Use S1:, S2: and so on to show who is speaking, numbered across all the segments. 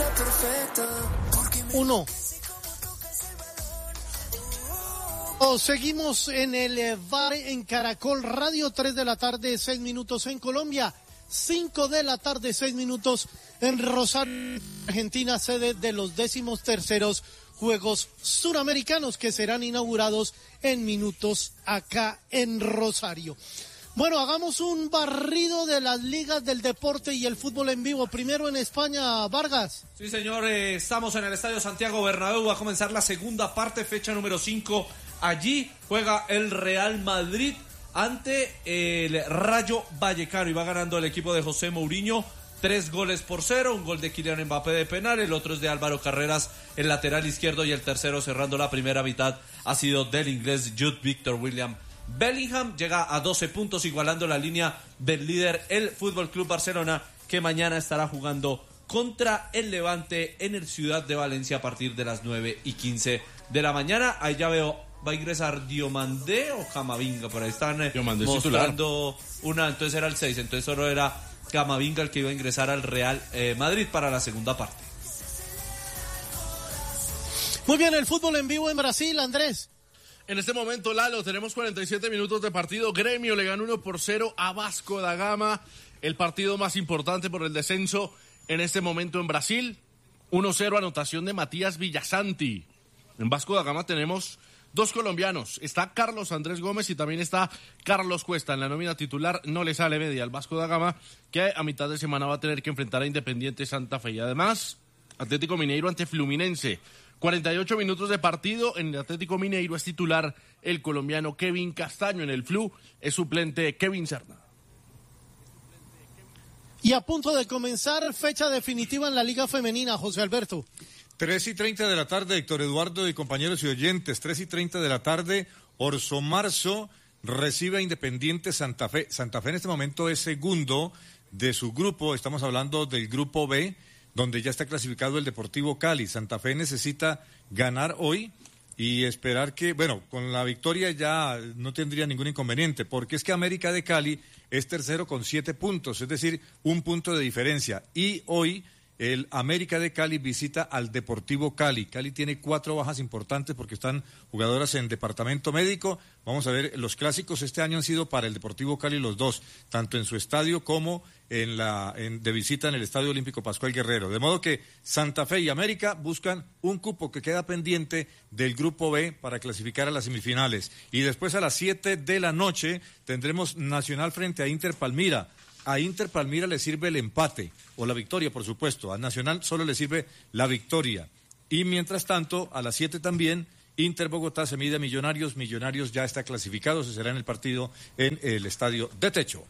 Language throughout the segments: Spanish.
S1: 1. Seguimos en el VAR en Caracol Radio, 3 de la tarde, 6 minutos en Colombia, 5 de la tarde, 6 minutos en Rosario, Argentina, sede de los 13º Juegos Suramericanos que serán inaugurados en minutos acá en Rosario. Bueno, hagamos un barrido de las ligas del deporte y el fútbol en vivo. Primero en España, Vargas.
S2: Sí, señor, estamos en el Estadio Santiago Bernabéu. Va a comenzar la segunda parte, fecha número 5. Allí juega el Real Madrid ante el Rayo Vallecano y va ganando el equipo de José Mourinho 3-0, un gol de Kylian Mbappé de penal, el otro es de Álvaro Carreras, el lateral izquierdo, y el tercero cerrando la primera mitad ha sido del inglés Jude Victor William Bellingham. Llega a 12 puntos, igualando la línea del líder, el Fútbol Club Barcelona, que mañana estará jugando contra el Levante en el Ciudad de Valencia a partir de las 9:15 de la mañana. Ahí ya veo, va a ingresar Diomandé o Camavinga, por ahí están mostrando una, entonces era el 6, entonces solo era Camavinga el que iba a ingresar al Real Madrid para la segunda parte.
S1: Muy bien, el fútbol en vivo en Brasil, Andrés.
S3: En este momento, Lalo, tenemos 47 minutos de partido. Gremio le ganó 1-0 a Vasco da Gama, el partido más importante por el descenso en este momento en Brasil. 1-0, anotación de Matías Villasanti. En Vasco da Gama tenemos dos colombianos, está Carlos Andrés Gómez y también está Carlos Cuesta. En la nómina titular no le sale media al Vasco da Gama, que a mitad de semana va a tener que enfrentar a Independiente Santa Fe. Y además, Atlético Mineiro ante Fluminense. 48 minutos de partido, en el Atlético Mineiro es titular el colombiano Kevin Castaño, en el Flu es suplente Kevin Serna.
S1: Y a punto de comenzar, fecha definitiva en la Liga Femenina, José Alberto.
S4: 3:30 de la tarde, Héctor Eduardo y compañeros y oyentes, 3:30 de la tarde, Orso Marzo recibe a Independiente Santa Fe. Santa Fe en este momento es segundo de su grupo, estamos hablando del grupo B, donde ya está clasificado el Deportivo Cali. Santa Fe necesita ganar hoy y esperar que, bueno, con la victoria ya no tendría ningún inconveniente, porque es que América de Cali es tercero con 7 puntos, es decir, 1 punto de diferencia. Y hoy el América de Cali visita al Deportivo Cali. Cali tiene 4 bajas importantes porque están jugadoras en departamento médico. Vamos a ver, los clásicos este año han sido para el Deportivo Cali los dos, tanto en su estadio como de visita en el Estadio Olímpico Pascual Guerrero. De modo que Santa Fe y América buscan un cupo que queda pendiente del Grupo B para clasificar a las semifinales. Y después a las 7 de la noche tendremos Nacional frente a Inter Palmira. A Inter Palmira le sirve el empate, o la victoria, por supuesto. A Nacional solo le sirve la victoria. Y mientras tanto, a las 7 también, Inter Bogotá se mide a Millonarios. Millonarios ya está clasificado, se será en el partido en el Estadio de Techo.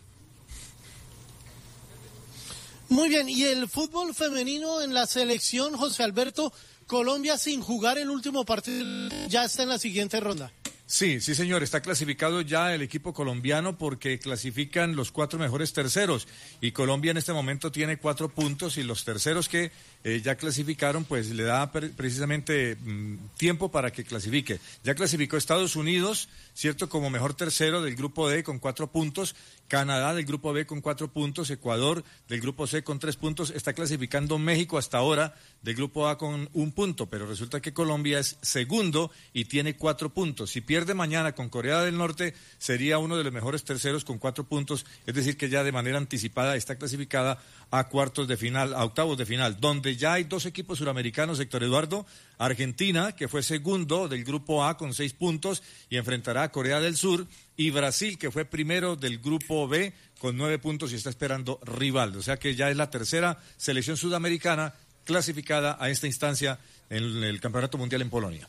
S1: Muy bien, y el fútbol femenino en la selección, José Alberto, Colombia sin jugar el último partido, ya está en la siguiente ronda.
S4: Sí, señor, está clasificado ya el equipo colombiano porque clasifican los 4 mejores terceros y Colombia en este momento tiene 4 puntos y los terceros que ya clasificaron pues le da precisamente tiempo para que clasifique. Ya clasificó Estados Unidos, cierto, como mejor tercero del grupo D con 4 puntos, Canadá del grupo B con 4 puntos, Ecuador del grupo C con 3 puntos, está clasificando México hasta ahora del grupo A con 1 punto, pero resulta que Colombia es segundo y tiene 4 puntos. Si pierde mañana con Corea del Norte, sería uno de los mejores terceros con 4 puntos, es decir que ya de manera anticipada está clasificada a cuartos de final, a octavos de final, donde ya hay 2 equipos suramericanos, Héctor Eduardo. Argentina, que fue segundo del grupo A con 6 puntos y enfrentará a Corea del Sur, y Brasil, que fue primero del grupo B con 9 puntos y está esperando rival. O sea que ya es la tercera selección sudamericana clasificada a esta instancia en el Campeonato Mundial en Polonia.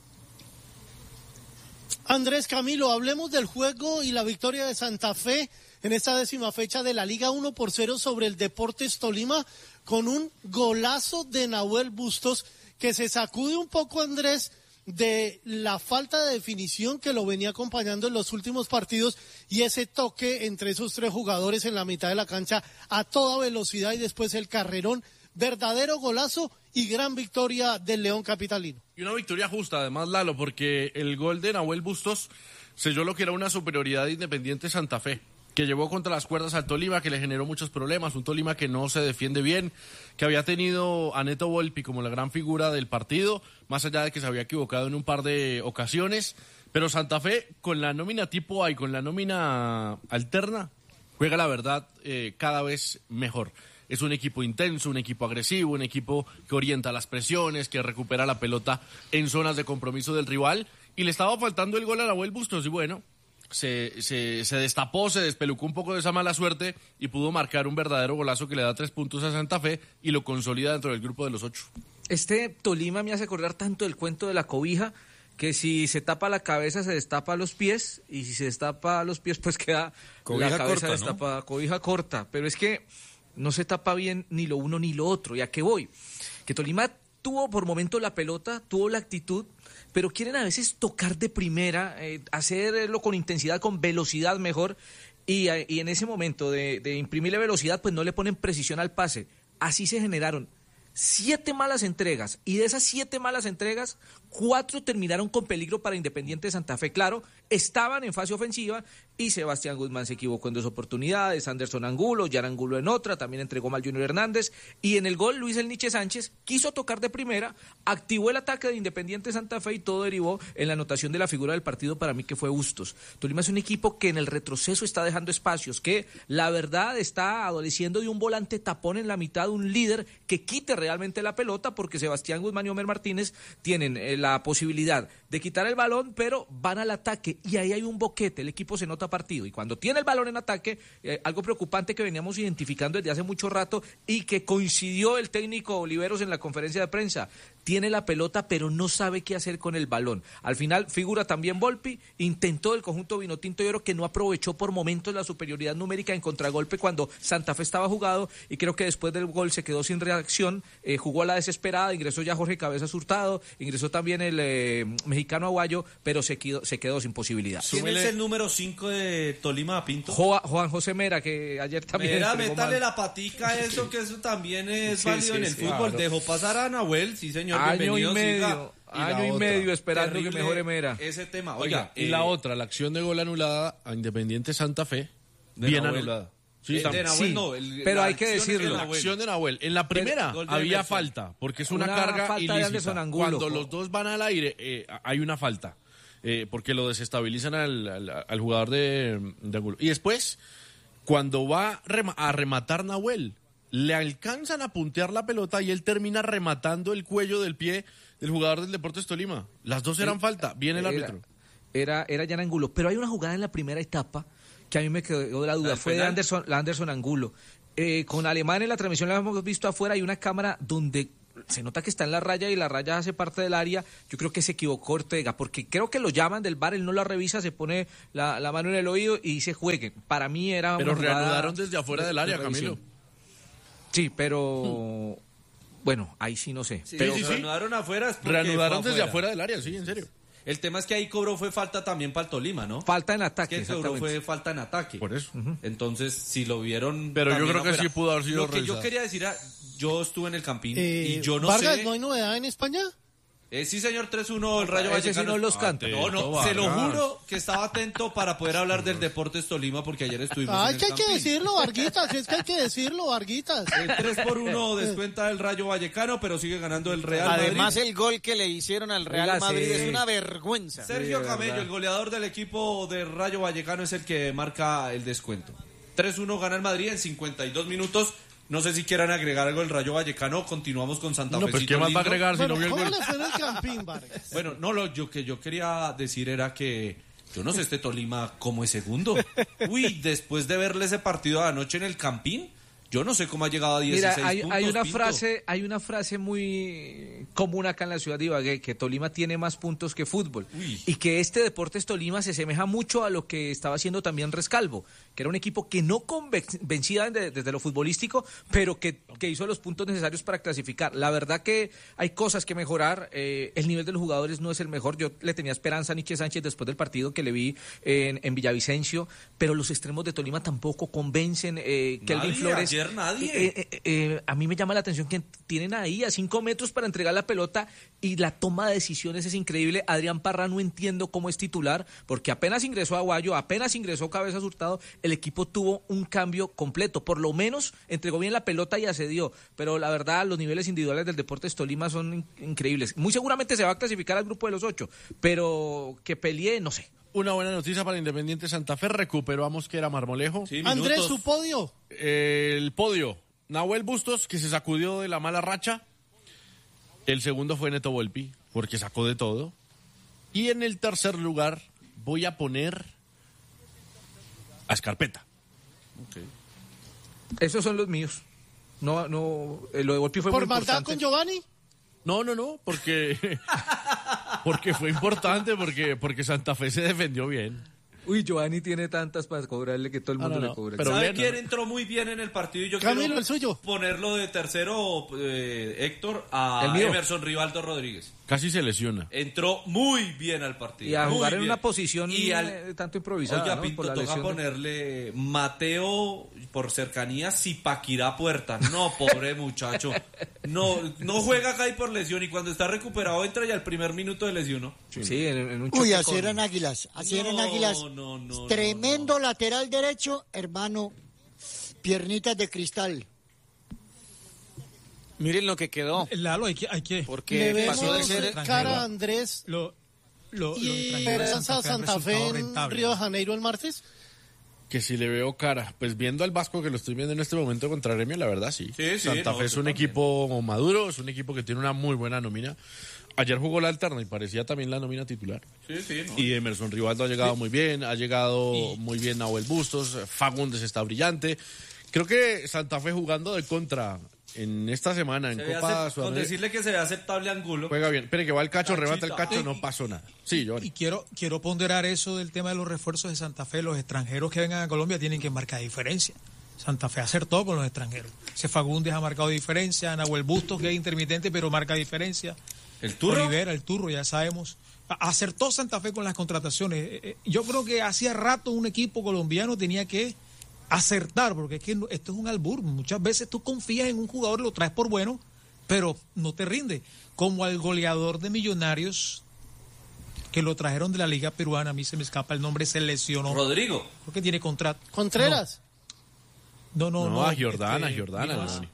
S1: Andrés Camilo, hablemos del juego y la victoria de Santa Fe en esta 10ª fecha de la Liga, 1-0 sobre el Deportes Tolima, con un golazo de Nahuel Bustos, que se sacude un poco, Andrés, de la falta de definición que lo venía acompañando en los últimos partidos y ese toque entre esos 3 jugadores en la mitad de la cancha a toda velocidad y después el carrerón. Verdadero golazo y gran victoria del León capitalino.
S3: Y una victoria justa, además, Lalo, porque el gol de Nahuel Bustos selló lo que era una superioridad de Independiente Santa Fe. que llevó contra las cuerdas al Tolima, que le generó muchos problemas, un Tolima que no se defiende bien, que había tenido a Neto Volpi como la gran figura del partido, más allá de que se había equivocado en un par de ocasiones, pero Santa Fe con la nómina tipo A y con la nómina alterna juega la verdad cada vez mejor. Es un equipo intenso, un equipo agresivo, un equipo que orienta las presiones, que recupera la pelota en zonas de compromiso del rival, y le estaba faltando el gol a Nahuel Bustos, y bueno, se destapó, se despelucó un poco de esa mala suerte y pudo marcar un verdadero golazo que le da 3 puntos a Santa Fe y lo consolida dentro del grupo de los 8.
S5: Este Tolima me hace acordar tanto del cuento de la cobija, que si se tapa la cabeza se destapa los pies, y si se destapa los pies pues queda
S4: cobija
S5: la cabeza
S4: corta,
S5: destapada,
S4: ¿no?
S5: Cobija corta, pero es que no se tapa bien ni lo uno ni lo otro. ¿Y a qué voy? Que Tolima tuvo por momento la pelota, tuvo la actitud, pero quieren a veces tocar de primera, hacerlo con intensidad, con velocidad mejor, y en ese momento de imprimirle velocidad, pues no le ponen precisión al pase. Así se generaron 7 malas entregas, y de esas 7 malas entregas, 4 terminaron con peligro para Independiente de Santa Fe. Claro, estaban en fase ofensiva y Sebastián Guzmán se equivocó en 2 oportunidades, Anderson Angulo, Jan Angulo en otra, también entregó mal Junior Hernández, y en el gol Luis El Niche Sánchez quiso tocar de primera, activó el ataque de Independiente de Santa Fe y todo derivó en la anotación de la figura del partido para mí, que fue Bustos. Tolima es un equipo que en el retroceso está dejando espacios, que la verdad está adoleciendo de un volante tapón en la mitad, un líder que quite realmente la pelota, porque Sebastián Guzmán y Homer Martínez tienen la posibilidad de quitar el balón, pero van al ataque, y ahí hay un boquete, el equipo se nota partido, y cuando tiene el balón en ataque, algo preocupante que veníamos identificando desde hace mucho rato y que coincidió el técnico Oliveros en la conferencia de prensa, tiene la pelota pero no sabe qué hacer con el balón. Al final figura también Volpi, intentó el conjunto vinotinto y oro, que no aprovechó por momentos la superioridad numérica en contragolpe cuando Santa Fe estaba jugado, y creo que después del gol se quedó sin reacción, jugó a la desesperada, ingresó ya Jorge Cabezas Hurtado, ingresó también el mexicano Aguayo, pero se quedó sin posibilidad.
S2: ¿Quién es el número 5 de Tolima, Pinto?
S5: Juan José Mera, que ayer también...
S2: Mira, métale la patica a eso, que eso también es válido en el fútbol. Claro. Dejó pasar a Nahuel, sí señor,
S5: año
S2: bienvenido.
S5: Y medio esperando que mejore Mera.
S2: Ese tema, oiga.
S3: Y la otra, la acción de gol anulada a Independiente Santa Fe, bien anulada. Sí,
S2: de Nahuel,
S5: sí,
S2: no,
S5: pero hay que decirlo.
S3: La acción de Nahuel. En la primera había falta, porque es una carga ilícita. Cuando los dos van al aire, hay una falta, porque lo desestabilizan al jugador de Angulo. Y después, cuando va a rematar Nahuel, le alcanzan a puntear la pelota y él termina rematando el cuello del pie del jugador del Deportes Tolima. Las dos eran falta. Viene el árbitro.
S5: Era Jan Angulo. Pero hay una jugada en la primera etapa que a mí me quedó la duda. Fue de Anderson Angulo. Con Alemán en la transmisión la hemos visto afuera. Hay una cámara donde se nota que está en la raya y la raya hace parte del área. Yo creo que se equivocó Ortega, porque creo que lo llaman del VAR, él no la revisa, se pone la mano en el oído y dice juegue. Para mí era
S3: pero
S5: una
S3: reanudaron desde afuera del área, Camilo.
S5: Sí, pero bueno, ahí sí no sé.
S2: Sí,
S5: pero
S2: reanudaron afuera.
S3: Reanudaron desde afuera del área, sí, en serio.
S2: El tema es que ahí fue falta también para el Tolima, ¿no?
S5: Falta en ataque.
S2: Es que cobró fue falta en ataque.
S3: Por eso.
S2: Entonces, si lo vieron...
S3: Pero yo creo que sí pudo haber sido
S2: Lo que
S3: revisado.
S2: yo quería decir, yo estuve en el Campín y yo no
S1: Vargas,
S2: sé...
S1: ¿no hay novedad en España?
S2: Sí, señor, 3-1, el Rayo Vallecano.
S5: Ese sí no los canta.
S2: No, se lo juro que estaba atento para poder hablar del Deportes Tolima, porque ayer estuvimos en el
S1: que hay
S2: Campín.
S1: que decirlo, Varguitas, es que hay que decirlo, Varguitas.
S2: 3-1 descuenta el Rayo Vallecano, pero sigue ganando el Real Madrid.
S6: Además, el gol que le hicieron al Real Madrid es una vergüenza.
S2: Sergio Camello, el goleador del equipo de Rayo Vallecano, es el que marca el descuento. 3-1 gana el Madrid en 52 minutos. No sé si quieran agregar algo el Rayo Vallecano. Continuamos con Santa Fe.
S3: No, pues ¿qué más va a agregar si no vio el gol?
S1: ¿Cómo le fue en el Campín, Vargas?
S2: Bueno, no, lo que yo quería decir era que yo no sé este Tolima cómo es segundo. Uy, después de verle ese partido de anoche en el Campín, yo no sé cómo ha llegado a 16 puntos.
S5: Hay una frase muy común acá en la ciudad de Ibagué, que Tolima tiene más puntos que fútbol. Y que este Deportes Tolima se asemeja mucho a lo que estaba haciendo también Rescalvo, que era un equipo que no convencía desde lo futbolístico, pero que hizo los puntos necesarios para clasificar. La verdad que hay cosas que mejorar. El nivel de los jugadores no es el mejor. Yo le tenía esperanza a Niche Sánchez después del partido que le vi en Villavicencio, pero los extremos de Tolima tampoco convencen. Kelvin Flores.
S2: Nadie.
S5: A mí me llama la atención que tienen ahí a 5 metros para entregar la pelota y la toma de decisiones es increíble. Adrián Parra no entiendo cómo es titular, porque apenas ingresó Aguayo, apenas ingresó Cabezas Hurtado, el equipo tuvo un cambio completo. Por lo menos entregó bien la pelota y asedió, pero la verdad los niveles individuales del Deportes Tolima son increíbles. Muy seguramente se va a clasificar al grupo de los 8, pero que pelee, no sé.
S3: Una buena noticia para Independiente Santa Fe, recuperó a Mosquera Marmolejo.
S2: Sí,
S1: Andrés,
S2: minutos.
S1: su podio.
S3: El podio, Nahuel Bustos, que se sacudió de la mala racha. El segundo fue Neto Volpi, porque sacó de todo. Y en el tercer lugar voy a poner a Escarpeta.
S2: Okay.
S5: Esos son los míos. No, lo de Volpi fue
S1: ¿Por
S5: muy
S1: maldad
S5: importante.
S1: con Giovanni?
S3: No, porque fue importante, porque Santa Fe se defendió bien.
S5: Uy, Giovanni tiene tantas para cobrarle que todo el mundo le cobra.
S3: Pero
S2: ¿Sabe
S3: bien,
S2: quién
S3: ¿no?
S2: entró muy bien en el partido? Y yo
S1: Camilo,
S2: quiero
S1: el suyo.
S2: ponerlo de tercero, Héctor, a
S5: El mío.
S2: Emerson Rivaldo Rodríguez.
S3: Casi se lesiona.
S2: Entró muy bien al partido.
S5: Y a
S2: muy
S5: jugar en
S2: bien.
S5: una posición
S2: Y
S5: tanto improvisada,
S2: Oiga,
S5: ¿no?
S2: Pinto,
S5: Por la
S2: toca
S5: lesión de-
S2: ponerle Mateo por cercanía, Zipaquirá Puerta. No, pobre muchacho. No juega acá y por lesión. Y cuando está recuperado entra ya al primer minuto de lesión, ¿no?
S5: Sí, en un choque
S7: Uy, así
S5: con-
S7: eran Águilas. Así eran Águilas.
S2: No,
S7: Tremendo lateral derecho, hermano. Piernitas de cristal.
S6: Miren lo que quedó.
S8: Lalo, hay que
S1: Le
S6: Porque pasó de
S1: vemos
S6: ser...
S1: cara a Andrés
S8: lo
S1: y
S8: extranjero de
S1: esperanza a Santa Fe
S8: resultado
S1: en
S8: rentable.
S1: Río de Janeiro el martes.
S3: Que si le veo cara, pues viendo al Vasco que lo estoy viendo en este momento contra Gremio, la verdad sí.
S2: Sí,
S3: Santa
S2: no,
S3: Fe es
S2: yo
S3: un
S2: también.
S3: equipo maduro, es un equipo que tiene una muy buena nómina. Ayer jugó la alterna y parecía también la nómina titular.
S2: Sí, no.
S3: Y Emerson Rivaldo ha llegado muy bien, ha llegado muy bien Nahuel Bustos, Fagundes está brillante. Creo que Santa Fe jugando de contra en esta semana en
S2: Se ve
S3: Copa
S2: con
S3: Sudamérica
S2: decirle que se ve aceptable Angulo.
S3: juega bien. Espere que va el cacho,
S2: Cachita.
S3: rebata el cacho, no pasó nada. Sí, yo.
S8: Y quiero ponderar eso del tema de los refuerzos de Santa Fe. Los extranjeros que vengan a Colombia tienen que marcar diferencia. Santa Fe acertó con los extranjeros. Ese Fagundes ha marcado diferencia, Nahuel Bustos, que es intermitente, pero marca diferencia.
S2: ¿El Turro?
S8: Olivera, el Turro, ya sabemos. Acertó Santa Fe con las contrataciones. Yo creo que hacía rato un equipo colombiano tenía que acertar, porque es que esto es un albur. Muchas veces tú confías en un jugador, lo traes por bueno, pero no te rinde. Como al goleador de Millonarios, que lo trajeron de la Liga Peruana, a mí se me escapa el nombre, se lesionó.
S2: Rodrigo.
S8: Creo que tiene contrato.
S1: Contreras.
S8: No,
S3: a Giordana,
S8: vino
S3: Giordana.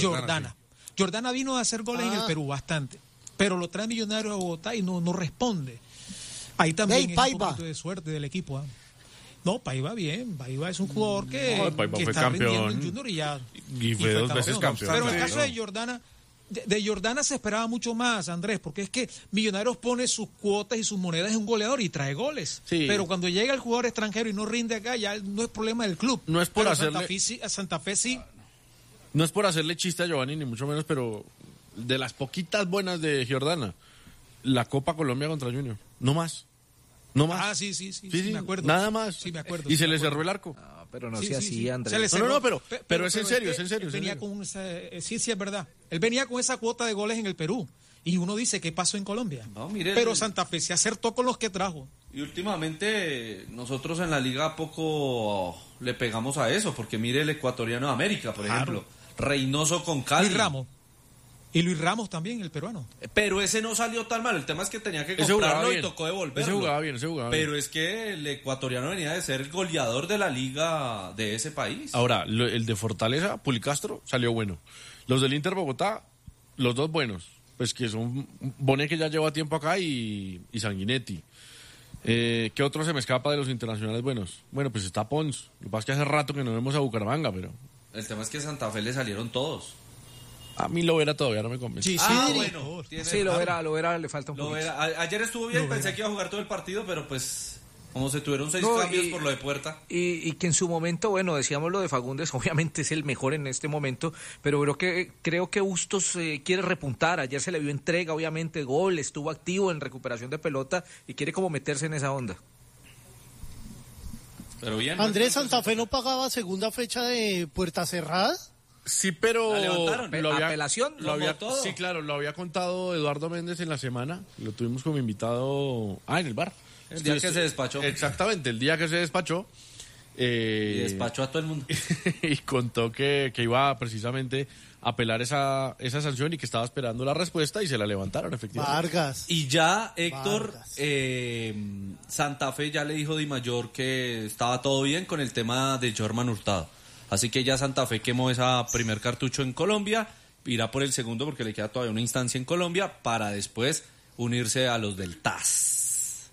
S8: Giordana vino a hacer goles en el Perú bastante, pero lo trae Millonarios a Bogotá y no responde. Ahí también
S7: Ey,
S8: es
S7: Paiva.
S8: un poquito de suerte del equipo. No, Paiva bien, Paiva es un jugador que,
S3: No, Paiva
S8: que
S3: fue
S8: está
S3: campeón.
S8: rindiendo en Junior y
S3: fue dos veces campeón.
S8: Pero en el
S3: Claro.
S8: caso de Giordana, de Giordana se esperaba mucho más, Andrés, porque es que Millonarios pone sus cuotas y sus monedas en un goleador y trae goles.
S3: Sí.
S8: Pero cuando llega el jugador extranjero y no rinde acá, ya no es problema del club.
S3: No es por
S8: Pero
S3: hacerle-
S8: Santa Fe sí.
S3: No es por hacerle chiste a Giovanni, ni mucho menos, pero de las poquitas buenas de Giordana, la Copa Colombia contra Junior. No más. No más.
S8: Ah, sí, me acuerdo.
S3: Nada más.
S8: Sí, me acuerdo.
S3: Y
S8: sí
S3: se
S8: me
S3: le
S8: acuerdo.
S3: cerró el arco.
S5: No, pero no
S8: Sí,
S5: sea
S8: sí,
S5: así,
S8: sí.
S5: Andrés.
S8: Se le
S3: No,
S8: cerró.
S3: no, pero es en serio,
S8: que
S3: es en serio.
S8: él
S3: es en
S8: venía
S3: serio.
S8: con sí, es verdad. Él venía con esa cuota de goles en el Perú. Y uno dice, ¿qué pasó en Colombia?
S2: No, mire,
S8: Pero Santa Fe se acertó con los que trajo.
S2: Y últimamente nosotros en la liga poco le pegamos a eso, porque mire el ecuatoriano de América, por ejemplo. Reynoso con Cali.
S8: Luis Ramos. Y Luis Ramos también, el peruano.
S2: Pero ese no salió tan mal. El tema es que tenía que
S3: Ese jugaba
S2: comprarlo y
S3: bien.
S2: tocó devolverlo.
S3: Ese jugaba bien.
S2: Pero es que el ecuatoriano venía de ser el goleador de la liga de ese país.
S3: Ahora, el de Fortaleza, Pulicastro, salió bueno. Los del Inter Bogotá, los dos buenos. Pues que son Bonet, que ya lleva tiempo acá, y Sanguinetti. ¿Qué otro se me escapa de los internacionales buenos? Bueno, pues está Pons. Lo que pasa es que hace rato que no vemos a Bucaramanga, pero
S2: El tema es que a Santa Fe le salieron todos.
S3: a mí Lovera todavía no me convence.
S8: Sí,
S2: Ah,
S8: sí,
S2: bueno. tiene-
S5: Sí, lo verá, le falta un poquito.
S2: Ayer estuvo bien, pensé que iba a jugar todo el partido, pero pues como se tuvieron 6
S5: No,
S2: cambios
S5: y-
S2: por lo de Puerta.
S5: Y que en su momento, bueno, decíamos lo de Fagundes, obviamente es el mejor en este momento, pero creo que Bustos quiere repuntar. Ayer se le vio entrega, obviamente, gol, estuvo activo en recuperación de pelota y quiere como meterse en esa onda.
S2: Pero bien.
S1: Andrés, Santa Fe no pagaba segunda fecha de puerta cerrada.
S3: Sí, pero
S2: La levantaron.
S5: Apelación,
S3: lo había,
S2: como todo.
S3: sí, claro, lo había contado Eduardo Méndez en la semana. Lo tuvimos como invitado. En el bar.
S2: El día que se despachó.
S3: Exactamente, el día que se despachó.
S2: Y despachó a todo el mundo.
S3: Y contó que iba precisamente apelar esa sanción y que estaba esperando la respuesta y se la levantaron efectivamente.
S1: Vargas.
S2: Y ya, Héctor,
S1: Vargas.
S2: Santa Fe ya le dijo Di Mayor que estaba todo bien con el tema de Jorman Hurtado. Así que ya Santa Fe quemó esa primer cartucho en Colombia, irá por el segundo porque le queda todavía una instancia en Colombia para después unirse a los del TAS.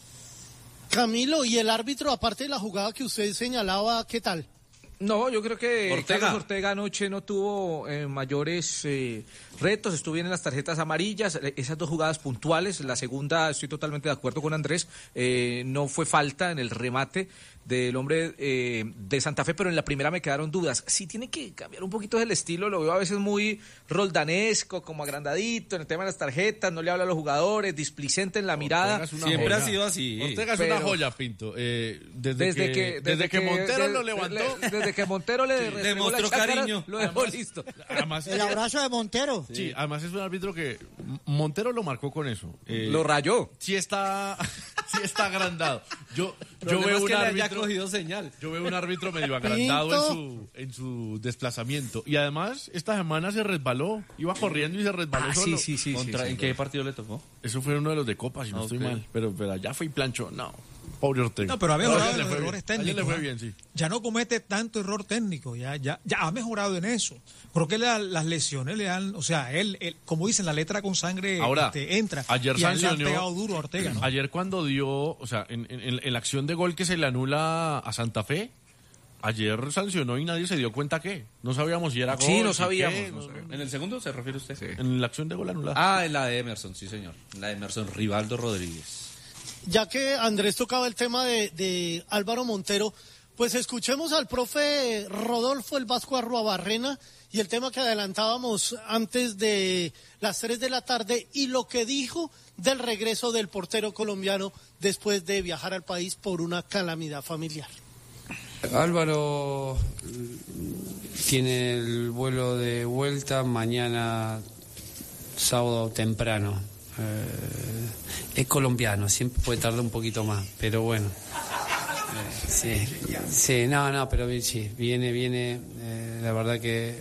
S1: Camilo, y el árbitro, aparte de la jugada que usted señalaba, ¿qué tal?
S5: No, yo creo que
S2: Ortega.
S5: Carlos Ortega anoche no tuvo mayores retos, estuvo bien en las tarjetas amarillas, esas dos jugadas puntuales, la segunda estoy totalmente de acuerdo con Andrés, no fue falta en el remate del hombre de Santa Fe, pero en la primera me quedaron dudas. Sí tiene que cambiar un poquito el estilo, lo veo a veces muy roldanesco, como agrandadito en el tema de las tarjetas, no le habla a los jugadores, displicente en la mirada.
S2: Siempre ha sido así.
S3: Ortega es
S5: Pero-
S3: una joya, Pinto.
S5: Desde que
S3: Montero lo levantó.
S5: Desde que Montero le restregó
S2: demostró
S5: la chácara,
S2: cariño.
S5: lo dejó listo.
S3: Además,
S7: El abrazo de Montero.
S3: sí, además es un árbitro que Montero lo marcó con eso.
S5: Lo rayó.
S3: Sí está agrandado. Yo
S2: Problema
S3: veo
S2: es
S3: un
S2: que le haya
S3: árbitro.
S2: cogido señal.
S3: Yo veo un árbitro medio agrandado en su desplazamiento. Y además, esta semana se resbaló. Iba corriendo y se resbaló solo.
S5: sí.
S2: ¿En qué partido le tocó?
S3: Eso fue uno de los de Copa, si no estoy
S2: Ok.
S3: mal. Pero allá fue y planchó. No, pobre Ortega.
S8: No, pero ha mejorado
S3: Ayer le
S8: en los
S3: fue bien.
S8: errores
S3: Ayer
S8: técnicos.
S3: le fue
S8: ¿eh?
S3: bien, sí.
S8: Ya no comete tanto error técnico, ya ha mejorado en eso. Creo que las lesiones le dan, o sea, él como dicen, la letra con sangre
S3: Ahora,
S8: entra.
S3: ayer
S8: y a él le han
S3: sancionó-
S8: pegado duro a Ortega, ¿no?
S3: Ayer cuando dio, o sea, en la acción de gol que se le anula a Santa Fe, ayer sancionó y nadie se dio cuenta que no sabíamos si era gol.
S5: Sí, no
S3: si
S5: sabíamos,
S3: qué,
S5: no sabíamos.
S2: ¿En el segundo se refiere usted?
S3: En la acción de gol anulada.
S2: Ah, en la de Emerson, sí señor. La de Emerson Rivaldo Rodríguez.
S1: Ya que Andrés tocaba el tema de Álvaro Montero, pues escuchemos al profe Rodolfo el Vasco Arruabarrena y el tema que adelantábamos antes de las 3 de la tarde y lo que dijo del regreso del portero colombiano después de viajar al país por una calamidad familiar.
S9: Álvaro tiene el vuelo de vuelta mañana sábado temprano. Es colombiano, siempre puede tardar un poquito más, pero bueno. Sí, no, pero sí, viene, la verdad que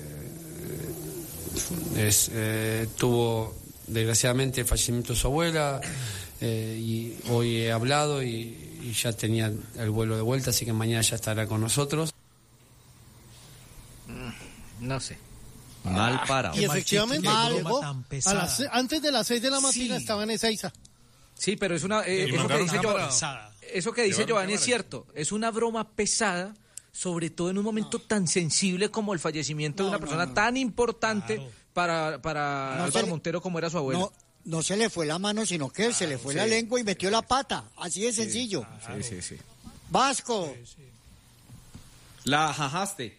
S9: tuvo desgraciadamente el fallecimiento de su abuela y hoy he hablado y ya tenía el vuelo de vuelta, así que mañana ya estará con nosotros.
S5: No sé.
S2: Mal parado.
S1: Y efectivamente
S8: machista, qué
S1: llegó
S8: broma tan pesada.
S1: antes de las 6 de la mañana
S8: Sí.
S1: estaba en Ezeiza.
S5: Sí, pero es una eso que
S3: mandaron
S5: dice
S3: cámara.
S5: Giovanni, eso que dice Giovanni es cierto, es una broma pesada, sobre todo en un momento tan sensible como el fallecimiento de una persona tan importante para
S7: No
S5: Álvaro
S7: se le-
S5: Montero como era su abuelo.
S7: No se le fue la mano, sino que se le fue la lengua y metió la pata. Así de sencillo.
S5: Sí.
S7: Vasco.
S2: La jajaste.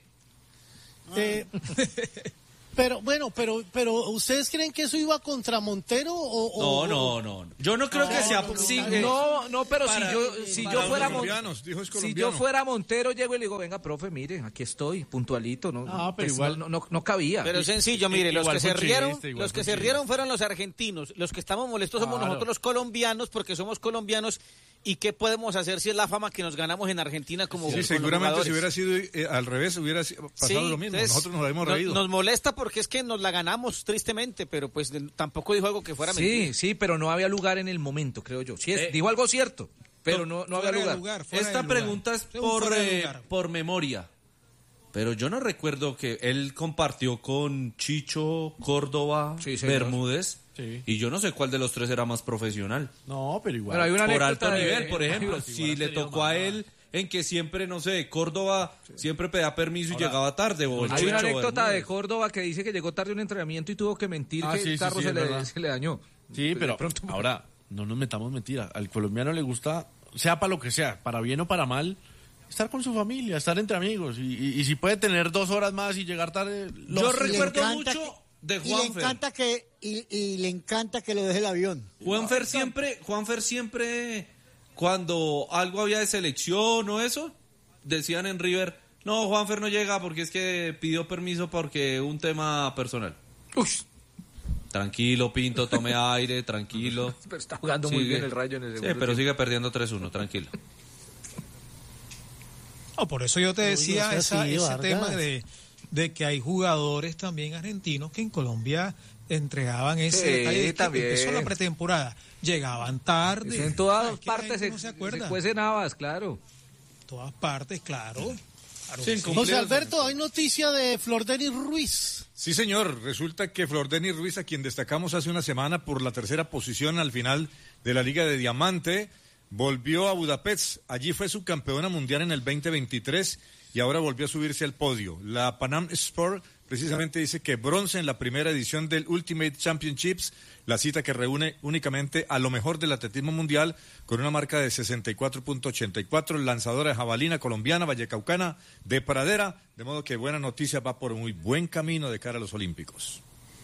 S1: Pero bueno, pero ¿ustedes creen que eso iba contra Montero o
S2: No. Yo no creo que sea... sí,
S5: No, pero
S2: para-
S5: si
S4: para
S5: yo
S4: los
S5: fuera
S4: colombianos, dijo es
S5: si
S4: colombiano.
S5: yo fuera Montero llego y le digo, venga, profe, mire, aquí estoy, puntualito, no,
S3: No, pero
S5: pues,
S3: igual-
S5: no cabía.
S6: Pero es sencillo, mire, los
S3: Igual
S6: que se
S3: fue un
S6: rieron,
S3: chiste, igual
S6: los
S3: fue
S6: que
S3: un
S6: se
S3: chiste.
S6: rieron fueron los argentinos. Los que estamos molestos somos
S3: Claro.
S6: nosotros los colombianos porque somos colombianos y qué podemos hacer si es la fama que nos ganamos en Argentina como
S4: Sí,
S6: con los
S4: seguramente si
S6: jugadores.
S4: hubiera sido al revés, hubiera pasado lo mismo.
S6: entonces,
S4: Nosotros nos habíamos reído.
S6: Nos molesta porque es que nos la ganamos tristemente, pero pues tampoco dijo algo que fuera mentira.
S5: Sí, pero no había lugar en el momento, creo yo. Sí, dijo algo cierto, pero no había
S8: Fuera de
S5: lugar.
S8: fuera
S2: Esta
S8: de lugar.
S2: pregunta es
S8: Un fuera de
S2: por,
S8: lugar.
S2: por memoria. Pero yo no recuerdo que él compartió con Chicho, Córdoba,
S5: Sí, señor.
S2: Bermúdez.
S3: Sí.
S2: Y yo no sé cuál de los tres era más profesional.
S3: No, pero igual.
S5: Bueno, hay una
S2: Por
S5: anécdota
S2: alto
S5: de-
S2: nivel, por ejemplo.
S3: igual
S2: Si le
S3: sería
S2: tocó a
S3: más.
S2: él en que siempre, no sé, Córdoba siempre pedía permiso y llegaba tarde. O el
S5: Hay una
S2: Chicho,
S5: anécdota de
S2: Bermúdez.
S5: Córdoba que dice que llegó tarde a un entrenamiento y tuvo que mentir que
S3: sí,
S5: el carro
S3: sí, es verdad.
S5: se le dañó.
S3: Sí, pero ahora, no nos metamos mentiras. Al colombiano le gusta, sea para lo que sea, para bien o para mal, estar con su familia, estar entre amigos. Y si puede tener 2 horas más y llegar tarde...
S2: Yo
S7: le
S2: recuerdo
S7: encanta
S2: mucho
S7: que-
S2: de
S7: y le
S2: Juanfer.
S7: encanta y le encanta que lo deje el avión.
S2: Juanfer siempre, cuando algo había de selección o eso, decían en River, no, Juanfer no llega porque es que pidió permiso porque un tema personal.
S5: Uy,
S2: Tranquilo, Pinto, tome aire, tranquilo.
S5: pero está jugando muy
S2: Sigue.
S5: bien el Rayo en el
S2: Sí,
S5: segundo
S2: pero
S5: tiempo.
S2: sigue perdiendo 3-1, tranquilo.
S8: No, por eso yo te decía
S1: no sea así,
S8: ese
S1: Vargas.
S8: tema de de que hay jugadores también argentinos que en Colombia entregaban ese detalle de que
S5: también.
S8: empezó la pretemporada, llegaban tarde.
S5: Eso en todas
S8: Es que la
S5: partes
S8: gente no se acuerda.
S5: se cuecen habas, claro.
S8: Todas partes, claro. Claro
S3: Sí,
S8: que sí.
S1: José Alberto, hay noticia de Flordenis Ruiz.
S4: Sí, señor. Resulta que Flordenis Ruiz, a quien destacamos hace una semana por la tercera posición al final de la Liga de Diamante, volvió a Budapest. Allí fue subcampeona mundial en el 2023 y ahora volvió a subirse al podio. La Panam Sport precisamente dice que bronce en la primera edición del Ultimate Championships, la cita que reúne únicamente a lo mejor del atletismo mundial con una marca de 64.84, lanzadora de jabalina colombiana, vallecaucana, de pradera, de modo que buena noticia, va por muy buen camino de cara a los Olímpicos.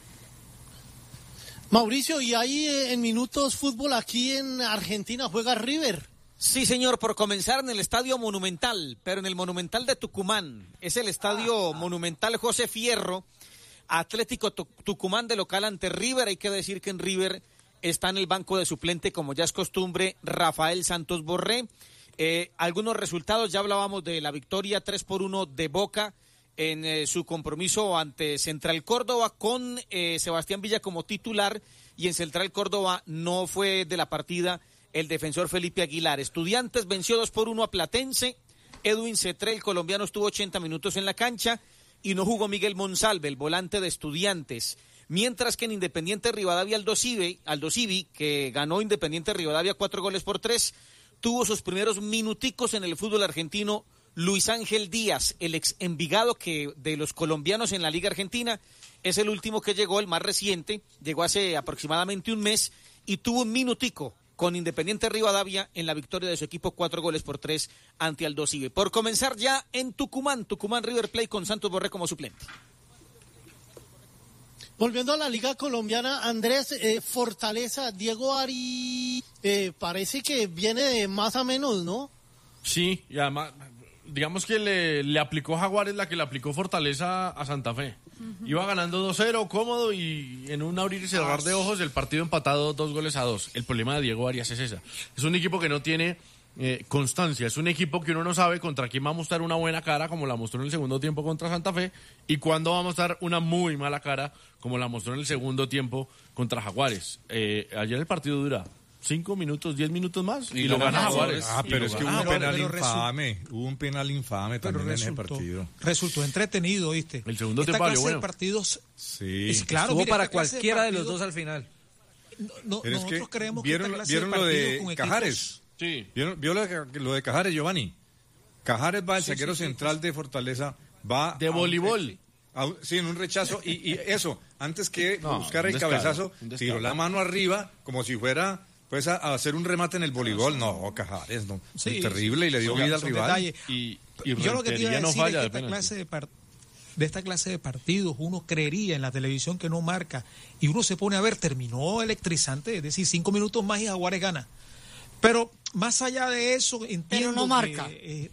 S1: Mauricio, y ahí en minutos fútbol aquí en Argentina juega River.
S6: Sí, señor, por comenzar en el Estadio Monumental, pero en el Monumental de Tucumán. Es el Estadio Monumental José Fierro, Atlético Tucumán de local ante River. Hay que decir que en River está en el banco de suplente, como ya es costumbre, Rafael Santos Borré. Algunos resultados, ya hablábamos de la victoria 3-1 de Boca en su compromiso ante Central Córdoba con Sebastián Villa como titular, y en Central Córdoba no fue de la partida el defensor Felipe Aguilar. Estudiantes venció 2-1 a Platense. Edwin Cetré, el colombiano, estuvo 80 minutos en la cancha y no jugó Miguel Monsalve, el volante de Estudiantes. Mientras que en Independiente Rivadavia, Aldo Civi, que ganó Independiente Rivadavia 4-3, tuvo sus primeros minuticos en el fútbol argentino Luis Ángel Díaz, el ex Envigado, que de los colombianos en la Liga Argentina es el último que llegó, el más reciente, llegó hace aproximadamente un mes y tuvo un minutico con Independiente Rivadavia en la victoria de su equipo 4-3 ante Aldo Civi. Por comenzar ya en Tucumán River Plate con Santos Borré como suplente.
S1: Volviendo a la Liga Colombiana, Andrés, Fortaleza, Diego Ari, parece que viene de más a menos, ¿no?
S3: Sí, y además, digamos que le aplicó Jaguares la que le aplicó Fortaleza a Santa Fe. Iba ganando 2-0, cómodo, y en un abrir y cerrar de ojos el partido empatado 2-2. El problema de Diego Arias es esa. Es un equipo que no tiene constancia. Es un equipo que uno no sabe contra quién va a mostrar una buena cara, como la mostró en el segundo tiempo contra Santa Fe, y cuándo va a mostrar una muy mala cara, como la mostró en el segundo tiempo contra Jaguares. Ayer el partido dura 5 minutos, 10 minutos más y lo gana Jaguares.
S4: Pero es que hubo un penal infame también en ese partido.
S8: Resultó entretenido, ¿viste?
S3: El segundo
S8: Esta
S3: tiempo
S8: clase
S3: valió bueno.
S8: de partidos,
S4: Sí.
S8: es claro,
S5: Estuvo
S8: mire,
S5: para
S8: esta clase
S5: cualquiera de los
S8: partidos-
S5: dos al final.
S4: Pero es que
S8: nosotros creemos que
S4: vieron,
S8: esta clase
S4: vieron
S8: de
S4: lo
S8: partidos
S4: de
S8: con equipos-
S4: Cajares.
S3: Sí.
S4: ¿Vio lo de Cajares, Giovanni? Cajares va, el zaguero
S8: sí,
S4: central de Fortaleza, va...
S3: De voleibol.
S4: Sí, en un rechazo. Y eso, antes que
S3: No,
S4: buscar
S3: un
S4: el
S3: descaro,
S4: cabezazo,
S3: un descaro.
S4: tiró la mano arriba, como si fuera pues a hacer un remate en el voleibol. No, Cajares, no.
S8: Sí,
S4: terrible, y le dio vida al
S8: son
S4: rival.
S8: detalles.
S3: Y
S8: Yo lo que te iba a
S3: Rentería no
S8: decir
S3: falla
S8: es
S3: de
S8: que
S3: penalti.
S8: de esta clase de partidos uno creería en la televisión que no marca, y uno se pone a ver, terminó electrizante, es decir, 5 minutos más y Jaguares gana. Pero más allá de eso, entiendo
S7: no
S8: que,
S7: marca.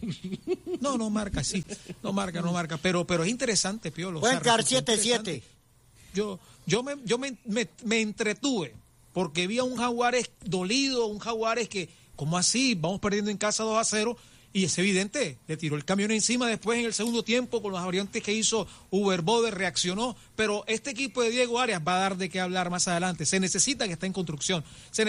S8: no marca, sí, no marca, pero es interesante, Piolo.
S7: Pueden quedar
S8: resultó
S7: 7-7.
S8: interesante. Yo me entretuve porque vi a un Jaguares dolido, un Jaguares que, ¿cómo así? Vamos perdiendo en casa 2-0, y es evidente, le tiró el camión encima después en el segundo tiempo con las variantes que hizo Uber Bode, reaccionó, pero este equipo de Diego Arias va a dar de qué hablar más adelante. Se necesita que está en construcción, se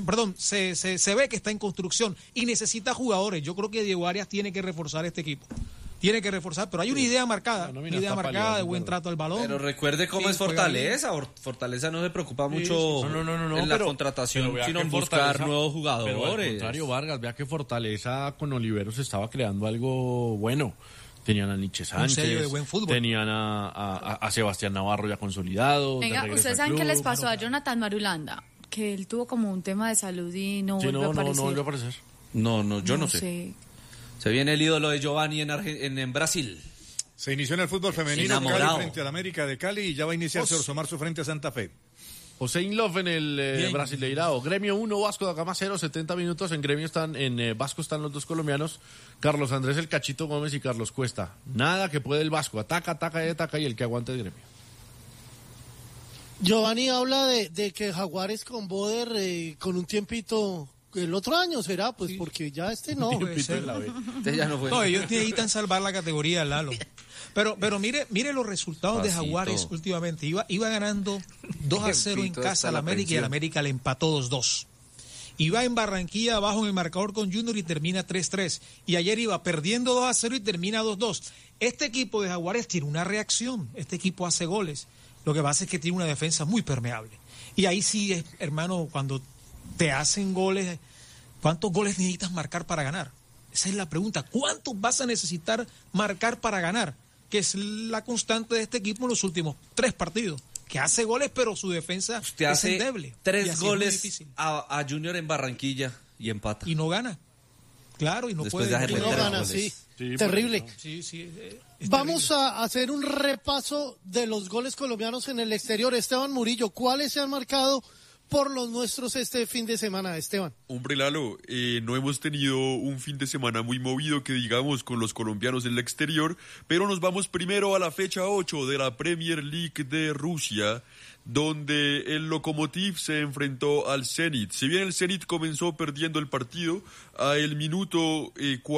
S8: ve que está en construcción y necesita jugadores. Yo creo que Diego Arias tiene que reforzar este equipo. Tiene que reforzar, pero hay una idea marcada,
S3: La nómina
S8: una idea
S3: está
S8: marcada
S3: pálida,
S8: de buen
S3: claro.
S8: trato al balón.
S2: Pero recuerde cómo
S8: Sí,
S2: es
S8: juega
S2: Fortaleza. Fortaleza no se preocupa mucho
S3: No,
S2: en la
S3: pero
S2: contratación,
S3: vea
S2: sino
S3: que
S2: en buscar
S3: Fortaleza-
S2: nuevos
S3: Pero al
S2: jugadores.
S3: contrario, Vargas, vea que Fortaleza con Oliveros estaba creando algo bueno. Tenían a Nietzsche
S8: sello de
S3: Sánchez,
S8: buen fútbol.
S3: tenían a Sebastián Navarro ya consolidado. de
S10: Venga,
S3: regreso
S10: ¿ustedes
S3: al
S10: saben qué
S3: club.
S10: les pasó a Jonathan Marulanda? Que él tuvo como un tema de salud y no
S3: Sí,
S10: volvió a aparecer.
S3: no volvió a aparecer.
S2: No, yo no sé. Se viene el ídolo de Giovanni en Brasil.
S4: Se inició en el fútbol femenino
S2: Enamorado.
S4: Cali frente al América de Cali, y ya va a iniciarse Orso Marzo frente a Santa Fe.
S3: José Inlof en el Brasileirao. Gremio 1, Vasco da Gama 0, 70 minutos. En Gremio Vasco están los dos colombianos, Carlos Andrés el Cachito Gómez y Carlos Cuesta. Nada que puede el Vasco. Ataca y el que aguante es Gremio.
S1: Giovanni habla de que Jaguares con Boder, con un tiempito el otro año será, pues porque ya no.
S8: Puede ser.
S5: Ya no fue.
S8: No, ellos necesitan salvar la categoría, Lalo. Pero mire los resultados de Jaguares últimamente. Iba ganando 2-0 en casa al América y el América le empató 2-2. Iba en Barranquilla abajo en el marcador con Junior y termina 3-3. Y ayer iba perdiendo 2-0 y termina 2-2. Este equipo de Jaguares tiene una reacción. Este equipo hace goles. Lo que pasa es que tiene una defensa muy permeable. Y ahí sí, hermano, cuando te hacen goles, ¿cuántos goles necesitas marcar para ganar? Esa es la pregunta. ¿Cuántos vas a necesitar marcar para ganar? Que es la constante de este equipo en los últimos 3 partidos. Que hace goles, pero su defensa es endeble.
S2: 3 goles a Junior en Barranquilla y empata.
S8: Y no gana. Claro, y no
S2: después
S8: puede.
S2: Y
S1: no gana, sí. Terrible.
S8: Sí,
S1: Vamos a hacer un repaso de los goles colombianos en el exterior. Esteban Murillo, ¿cuáles se han marcado por los nuestros este fin de semana, Esteban?
S11: Hombre, Lalo, no hemos tenido un fin de semana muy movido, que digamos, con los colombianos en el exterior, pero nos vamos primero a la fecha 8 de la Premier League de Rusia, donde el Lokomotiv se enfrentó al Zenit. Si bien el Zenit comenzó perdiendo el partido, a el minuto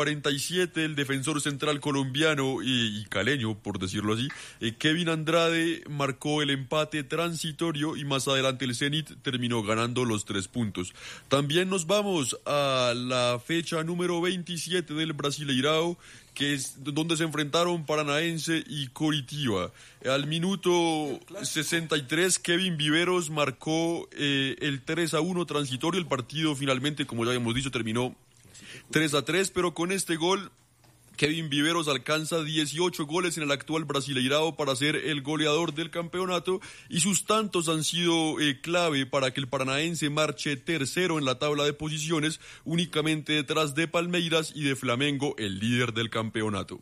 S11: 47 el defensor central colombiano y caleño, por decirlo así, Kevin Andrade marcó el empate transitorio y más adelante el Zenit terminó ganando los 3 puntos. También nos vamos a la fecha número 27 del Brasileirao, que es donde se enfrentaron Paranaense y Coritiba. Al minuto 63, Kevin Viveros marcó el 3-1 transitorio. El partido finalmente, como ya habíamos dicho, terminó 3-3, pero con este gol Kevin Viveros alcanza 18 goles en el actual Brasileirao para ser el goleador del campeonato, y sus tantos han sido clave para que el Paranaense marche tercero en la tabla de posiciones, únicamente detrás de Palmeiras y de Flamengo, el líder del campeonato.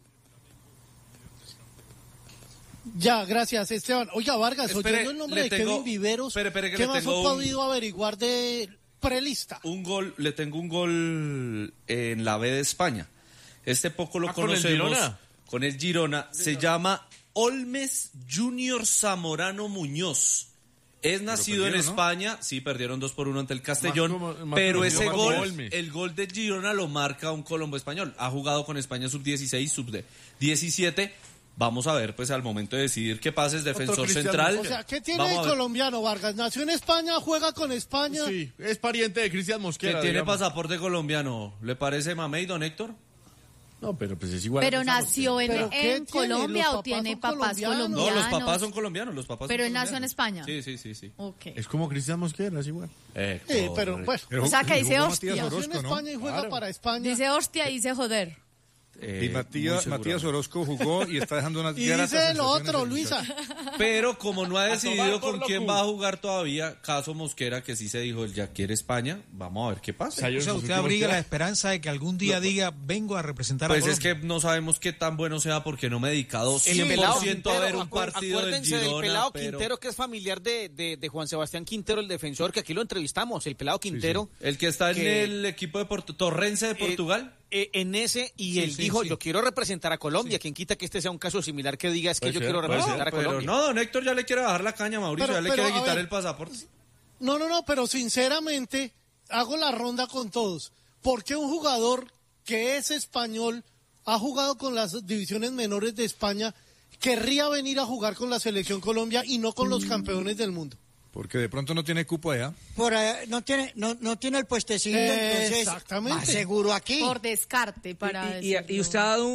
S1: Ya, gracias, Esteban. Oiga, Vargas,
S2: Espere,
S1: oyendo el nombre de Kevin Viveros, ¿qué más han podido averiguar de prelista?
S2: Le tengo un gol en la B de España. Este poco lo conocemos. Con el Girona. Se llama Olmes Junior Zamorano Muñoz. Es nacido en España. Sí, perdieron 2-1 ante el Castellón. Pero ese gol, el gol del Girona lo marca un colombo español. Ha jugado con España sub-16, sub-17. Vamos a ver, pues, al momento de decidir qué pasa, es defensor central.
S1: O sea, ¿qué tiene el colombiano, Vargas? Nació en España, juega con España.
S3: Sí, es pariente de Cristian Mosquera.
S2: Que tiene pasaporte colombiano. ¿Le parece mamey, don Héctor?
S3: No, pero pues es igual.
S10: ¿Pero nació en Colombia o tiene papás colombianos?
S2: No, los papás son colombianos,
S10: Pero él nació en España.
S2: Sí.
S10: Okay.
S3: Es como Cristian Mosquera, es igual.
S1: Pero bueno.
S10: O sea, que dice hostia.
S1: Nació en España y juega para España.
S10: Dice hostia y dice joder.
S4: Y Matías Orozco jugó y está dejando unas
S1: y dice lo otro, Luisa.
S2: Pero como no ha decidido con quién va a jugar todavía, caso Mosquera, que sí se dijo, él ya quiere España, vamos a ver qué pasa.
S8: O sea, usted abriga la esperanza de que algún día diga, vengo a representar a
S2: Colombia.
S8: Colombia.
S2: Es que no sabemos qué tan bueno sea, porque no me he dedicado 100% a ver un partido del Girona.
S6: Del pelado Quintero, que es familiar de Juan Sebastián Quintero, el defensor, que aquí lo entrevistamos, el pelado Quintero.
S2: Sí. El que está en el equipo de Torrense de Portugal.
S6: En ese, y él dijo, yo quiero representar a Colombia. Quien quita que este sea un caso similar, que diga, es que yo quiero representar a Colombia.
S2: No, don Héctor ya le quiere bajar la caña a Mauricio, ya le quiere quitar el pasaporte.
S1: No, pero sinceramente hago la ronda con todos. ¿Por qué un jugador que es español, ha jugado con las divisiones menores de España, querría venir a jugar con la selección Colombia y no con los campeones del mundo?
S4: Porque de pronto no tiene cupo allá.
S7: Por no tiene el puestecito, entonces
S1: exactamente.
S7: más seguro aquí.
S10: Por descarte,
S5: y usted ha dado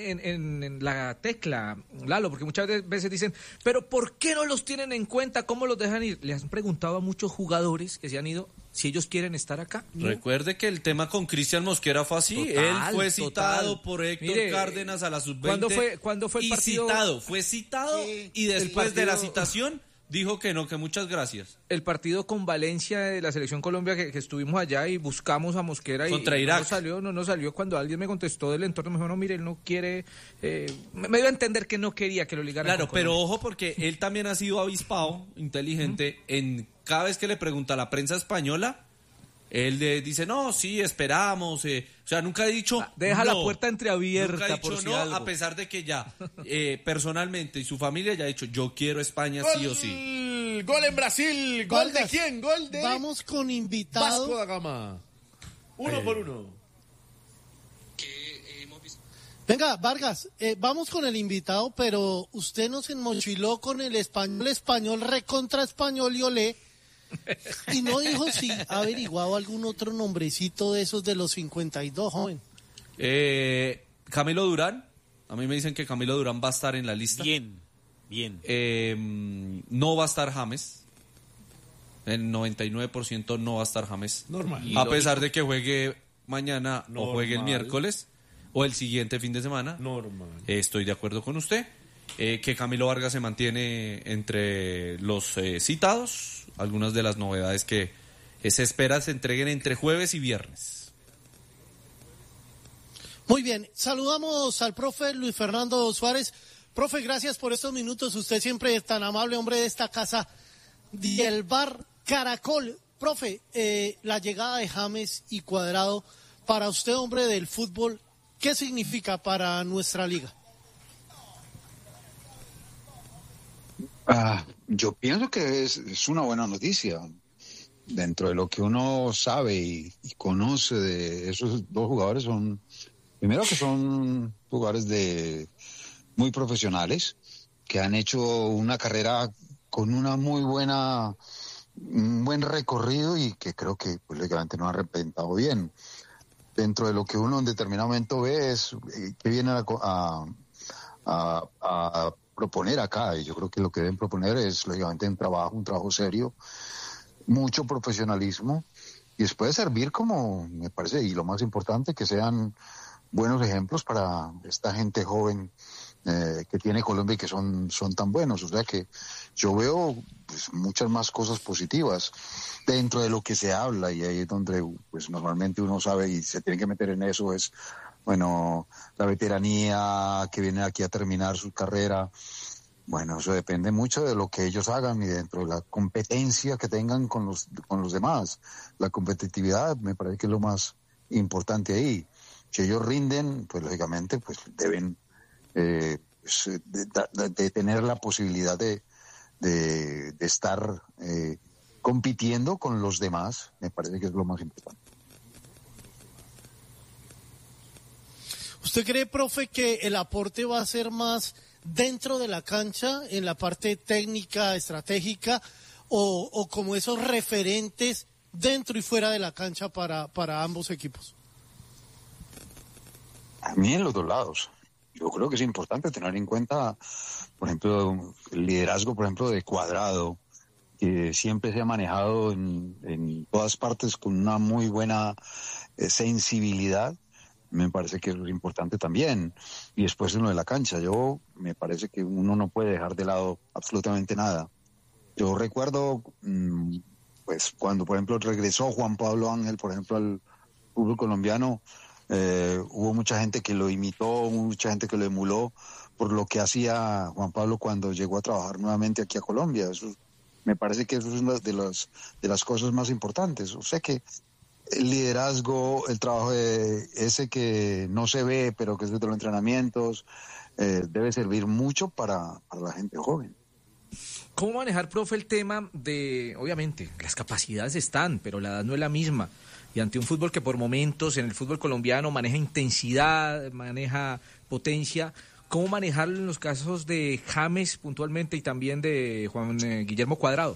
S5: en la tecla, Lalo, porque muchas veces dicen, pero ¿por qué no los tienen en cuenta? ¿Cómo los dejan ir? Le han preguntado a muchos jugadores que se han ido si ellos quieren estar acá.
S2: Recuerde que el tema con Cristian Mosquera fue así. Él fue citado por Héctor Cárdenas a la sub-20.
S5: ¿Cuándo fue el partido?
S2: Fue citado y después de la citación dijo que no, que muchas gracias.
S5: El partido con Valencia de la Selección Colombia, que estuvimos allá y buscamos a Mosquera
S2: contra
S5: y
S2: Irak.
S5: No salió. Cuando alguien me contestó del entorno, me dijo, no, mire, él no quiere, me dio a entender que no quería que lo ligaran.
S2: Claro, pero ojo, porque él también ha sido avispado, inteligente, en cada vez que le pregunta a la prensa española, él dice, no, sí, esperamos, o sea, nunca ha dicho
S5: deja
S2: no,
S5: la puerta entreabierta,
S2: nunca ha dicho
S5: por si
S2: no,
S5: algo.
S2: a pesar de que ya, personalmente y su familia ya ha dicho, yo quiero España sí o sí.
S3: Gol en Brasil, ¿gol de quién? Gol de...
S1: Vamos con invitado.
S3: Vasco da Gama. Uno por uno.
S1: Venga, Vargas, vamos con el invitado, pero usted nos enmochiló con el español recontra español y olé, y no dijo si ha averiguado algún otro nombrecito de esos de los 52, joven.
S2: Camilo Durán, a mí me dicen que Camilo Durán va a estar en la lista.
S6: Bien.
S2: No va a estar James, el 99% no va a estar James.
S3: Normal.
S2: A pesar de que juegue mañana
S3: Normal.
S2: o juegue el miércoles o el siguiente fin de semana.
S3: Normal.
S2: Estoy de acuerdo con usted. Que Camilo Vargas se mantiene entre los citados. Algunas de las novedades que se espera se entreguen entre jueves y viernes.
S1: Muy bien, saludamos al profe Luis Fernando Suárez. Profe, gracias por estos minutos. Usted siempre es tan amable, hombre de esta casa del Bar Caracol. Profe, la llegada de James y Cuadrado, para usted, hombre del fútbol, ¿qué significa para nuestra liga?
S12: Yo pienso que es una buena noticia. Dentro de lo que uno sabe y conoce de esos dos jugadores, primero que son jugadores muy profesionales, que han hecho una carrera con un buen recorrido y que creo que pues, lógicamente no han representado bien. Dentro de lo que uno en determinado momento ve es que vienen a proponer acá, y yo creo que lo que deben proponer es lógicamente un trabajo serio, mucho profesionalismo, y después servir como, me parece, y lo más importante, que sean buenos ejemplos para esta gente joven que tiene Colombia y que son tan buenos. O sea que yo veo pues, muchas más cosas positivas dentro de lo que se habla, y ahí es donde pues normalmente uno sabe y se tiene que meter en eso, es bueno, la veteranía que viene aquí a terminar su carrera. Bueno, eso depende mucho de lo que ellos hagan y dentro de la competencia que tengan con los demás. La competitividad me parece que es lo más importante ahí. Si ellos rinden, pues lógicamente pues deben de tener la posibilidad de estar compitiendo con los demás. Me parece que es lo más importante.
S1: ¿Usted cree, profe, que el aporte va a ser más dentro de la cancha, en la parte técnica, estratégica, o como esos referentes dentro y fuera de la cancha para ambos equipos?
S12: A mí en los dos lados. Yo creo que es importante tener en cuenta, por ejemplo, el liderazgo, por ejemplo, de Cuadrado, que siempre se ha manejado en todas partes con una muy buena sensibilidad. Me parece que eso es importante también. Y después en lo de la cancha, me parece que uno no puede dejar de lado absolutamente nada. Yo recuerdo, pues cuando, por ejemplo, regresó Juan Pablo Ángel, por ejemplo, al fútbol colombiano, hubo mucha gente que lo imitó, mucha gente que lo emuló por lo que hacía Juan Pablo cuando llegó a trabajar nuevamente aquí a Colombia. Eso, me parece que eso es una de las cosas más importantes. O sea que el liderazgo, el trabajo ese que no se ve, pero que es desde los entrenamientos, debe servir mucho para la gente joven.
S5: ¿Cómo manejar, profe, el tema de, obviamente, las capacidades están, pero la edad no es la misma? Y ante un fútbol que por momentos en el fútbol colombiano maneja intensidad, maneja potencia, ¿cómo manejarlo en los casos de James puntualmente y también de Juan Guillermo Cuadrado?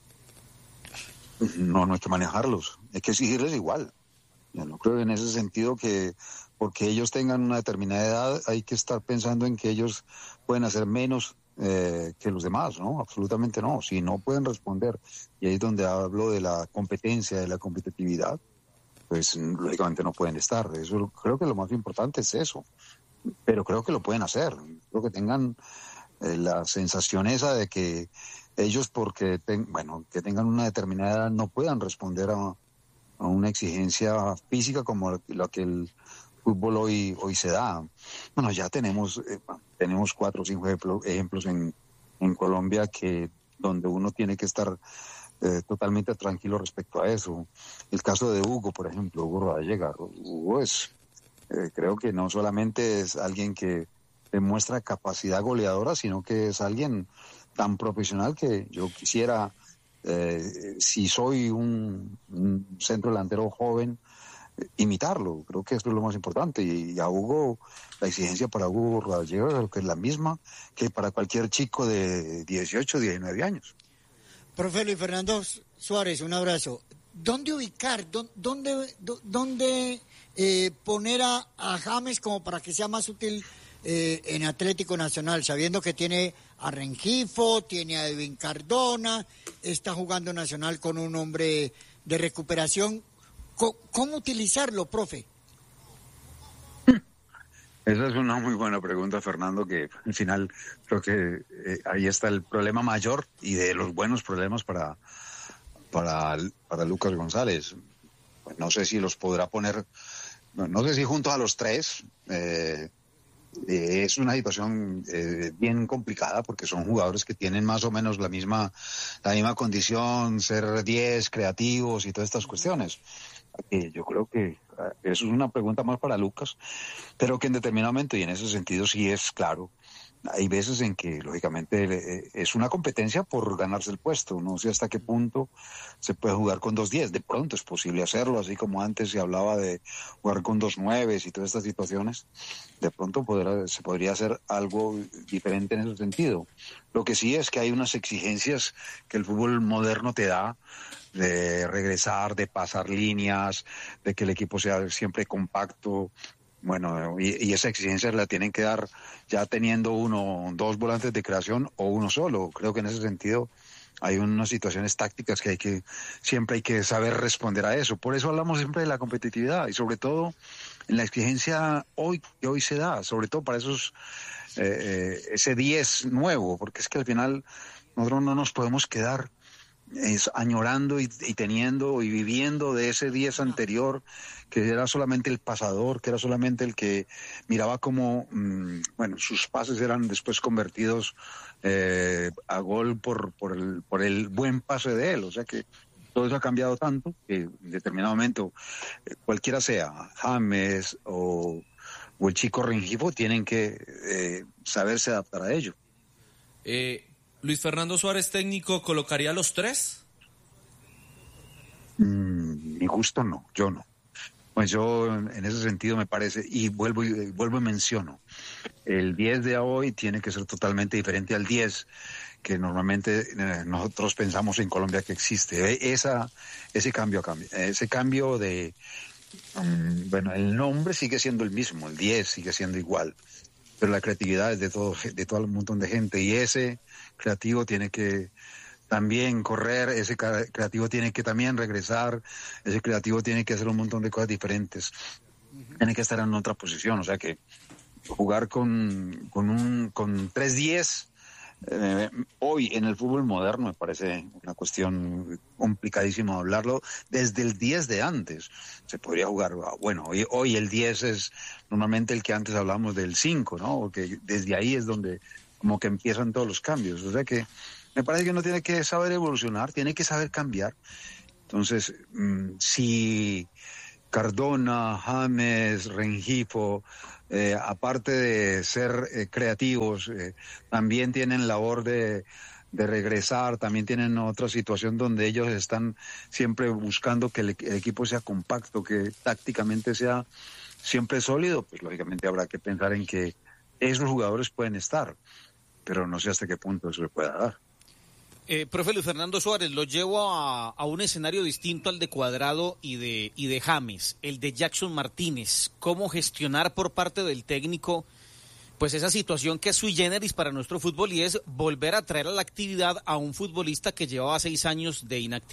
S12: No hay que manejarlos, hay que exigirles igual. Yo no creo en ese sentido que porque ellos tengan una determinada edad hay que estar pensando en que ellos pueden hacer menos que los demás, ¿no? Absolutamente no. Si no pueden responder, y ahí es donde hablo de la competencia, de la competitividad, pues lógicamente no pueden estar. Eso creo que lo más importante es eso. Pero creo que lo pueden hacer. Creo que tengan la sensación esa de que ellos porque que tengan una determinada edad no puedan responder a una exigencia física como la que el fútbol hoy se da. Bueno, ya tenemos 4 o 5 ejemplos en Colombia donde uno tiene que estar totalmente tranquilo respecto a eso. El caso de Hugo, por ejemplo, Hugo Rodallega. Hugo creo que no solamente es alguien que demuestra capacidad goleadora, sino que es alguien tan profesional que yo quisiera, si soy un centro delantero joven, imitarlo. Creo que eso es lo más importante. Y a Hugo, la exigencia para Hugo Rodallega creo que es la misma que para cualquier chico de 18, 19 años.
S7: Profe Luis Fernando Suárez, un abrazo. ¿Dónde ubicar, dónde poner a James como para que sea más útil en Atlético Nacional, sabiendo que tiene a Rengifo, tiene a Edwin Cardona, está jugando Nacional con un hombre de recuperación? ¿Cómo utilizarlo, profe?
S12: Esa es una muy buena pregunta, Fernando, que al final creo que ahí está el problema mayor y de los buenos problemas para Lucas González. Pues no sé si los podrá poner, no sé si juntos a los tres. Es una situación bien complicada porque son jugadores que tienen más o menos la misma condición, ser 10, creativos y todas estas cuestiones. Yo creo que eso es una pregunta más para Lucas, pero que en determinado momento, y en ese sentido sí es claro, hay veces en que lógicamente es una competencia por ganarse el puesto. No sé hasta qué punto se puede jugar con 2-10. De pronto es posible hacerlo, así como antes se hablaba de jugar con 2-9 y todas estas situaciones. De pronto se podría hacer algo diferente en ese sentido. Lo que sí es que hay unas exigencias que el fútbol moderno te da, de regresar, de pasar líneas, de que el equipo sea siempre compacto. Bueno, y esa exigencia la tienen que dar ya teniendo dos volantes de creación o uno solo. Creo que en ese sentido hay unas situaciones tácticas que siempre hay que saber responder a eso. Por eso hablamos siempre de la competitividad y sobre todo en la exigencia que hoy se da, sobre todo para ese 10 nuevo, porque es que al final nosotros no nos podemos quedar añorando y teniendo y viviendo de ese 10 anterior, que era solamente el pasador, que era solamente el que miraba cómo sus pases eran después convertidos a gol por el buen pase de él. O sea que todo eso ha cambiado tanto que en determinado momento cualquiera sea, James o el chico Rengifo, tienen que saberse adaptar a ello.
S2: Luis Fernando Suárez, técnico, ¿colocaría a los tres?
S12: Mi gusto no, yo no. Pues yo en ese sentido me parece, y vuelvo y menciono, el 10 de hoy tiene que ser totalmente diferente al 10 que normalmente nosotros pensamos en Colombia que existe. Ese cambio de, el nombre sigue siendo el mismo, el 10 sigue siendo igual, pero la creatividad es de todo un montón de gente, y ese creativo tiene que también correr, ese creativo tiene que también regresar, ese creativo tiene que hacer un montón de cosas diferentes, tiene que estar en otra posición. O sea que jugar con 3-10 hoy en el fútbol moderno me parece una cuestión complicadísima hablarlo desde el 10 de antes. Se podría jugar, hoy el 10 es normalmente el que antes hablamos del 5, ¿no? Porque desde ahí es donde como que empiezan todos los cambios. O sea que me parece que uno tiene que saber evolucionar, tiene que saber cambiar. Entonces, si Cardona, James, Rengifo, aparte de ser creativos, también tienen labor de regresar, también tienen otra situación donde ellos están siempre buscando que el equipo sea compacto, que tácticamente sea siempre sólido, pues lógicamente habrá que pensar en que esos jugadores pueden estar, pero no sé hasta qué punto eso se pueda dar.
S6: Profe Luis Fernando Suárez, lo llevo a un escenario distinto al de Cuadrado y de James, el de Jackson Martínez. ¿Cómo gestionar por parte del técnico pues esa situación que es sui generis para nuestro fútbol, y es volver a traer a la actividad a un futbolista que llevaba 6 años de inactividad?